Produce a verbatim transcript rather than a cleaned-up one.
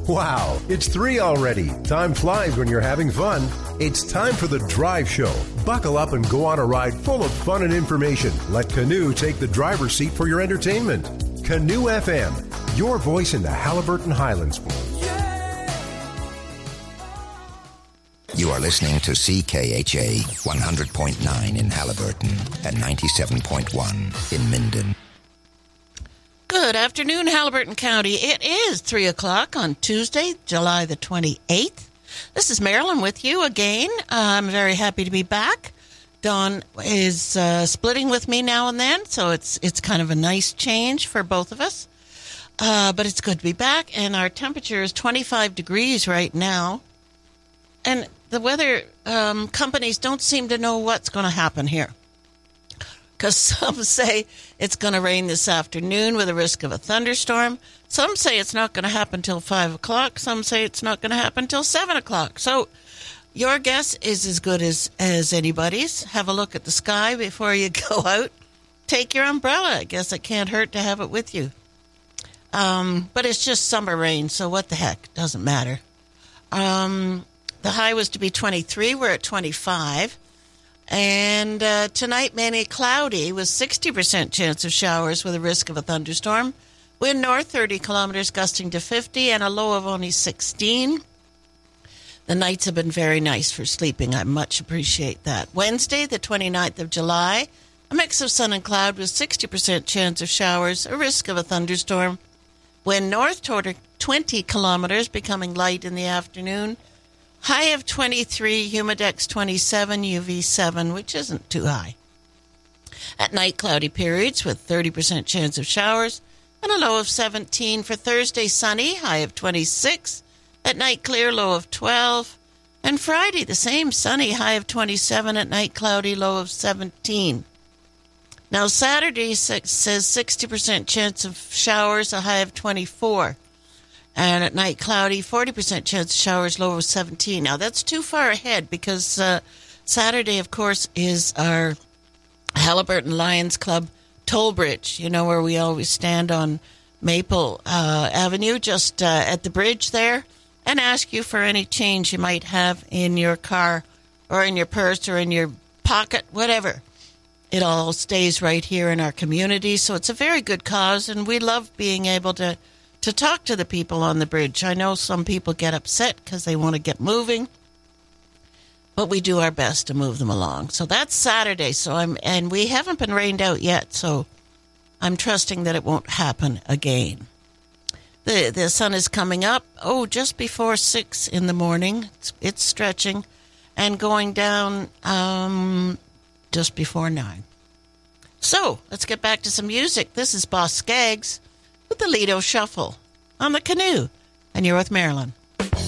Wow, it's three already. Time flies when you're having fun. It's time for the Drive Show. Buckle up and go on a ride full of fun and information. Let Canoe take the driver's seat for your entertainment. Canoe F M, your voice in the Halliburton Highlands. You are listening to C K H A one hundred point nine in Halliburton and ninety-seven point one in Minden. Good afternoon, Halliburton County. It is three o'clock on Tuesday, July the twenty-eighth. This is Marilyn with you again. I'm very happy to be back. Dawn is uh, splitting with me now and then, so it's it's kind of a nice change for both of us. Uh, but it's good to be back, and our temperature is twenty-five degrees right now. And the weather um, companies don't seem to know what's going to happen here. Because some say it's going to rain this afternoon with a risk of a thunderstorm. Some say it's not going to happen until five o'clock. Some say it's not going to happen until seven o'clock. So your guess is as good as, as anybody's. Have a look at the sky before you go out. Take your umbrella. I guess it can't hurt to have it with you. Um, but it's just summer rain, so what the heck? Doesn't matter. Um, the high was to be twenty-three. We're at twenty-five. And uh, tonight, mainly cloudy with sixty percent chance of showers with a risk of a thunderstorm. Wind north thirty kilometers, gusting to fifty, and a low of only sixteen. The nights have been very nice for sleeping. I much appreciate that. Wednesday, the twenty-ninth of July, a mix of sun and cloud with sixty percent chance of showers, a risk of a thunderstorm. Wind north toward twenty kilometers, becoming light in the afternoon. High of twenty-three, humidex twenty-seven, U V seven, which isn't too high. At night, cloudy periods with thirty percent chance of showers and a low of seventeen. For Thursday, sunny, high of twenty-six. At night, clear, low of twelve. And Friday, the same, sunny, high of twenty-seven. At night, cloudy, low of seventeen. Now, Saturday says sixty percent chance of showers, a high of twenty-four. And at night, cloudy, forty percent chance of showers, low of seventeen. Now, that's too far ahead because uh, Saturday, of course, is our Halliburton Lions Club toll bridge, you know, where we always stand on Maple uh, Avenue, just uh, at the bridge there, and ask you for any change you might have in your car or in your purse or in your pocket, whatever. It all stays right here in our community, so it's a very good cause, and we love being able to to talk to the people on the bridge. I know some people get upset because they want to get moving, but we do our best to move them along. So that's Saturday. So I'm, and we haven't been rained out yet, so I'm trusting that it won't happen again. The the sun is coming up, oh, just before six in the morning. It's, it's stretching, and going down um, just before nine. So let's get back to some music. This is Boss Skaggs with the Lido Shuffle on the Canoe, and you're with Marilyn.